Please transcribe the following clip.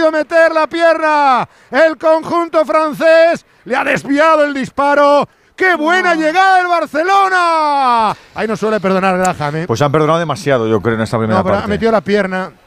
podido meter la pierna. El conjunto francés le ha desviado el disparo. ¡Qué buena llegada del Barcelona! Ahí no suele perdonar Graham, ¿eh? Pues han perdonado demasiado, yo creo, en esta primera parte. Ha metido la pierna.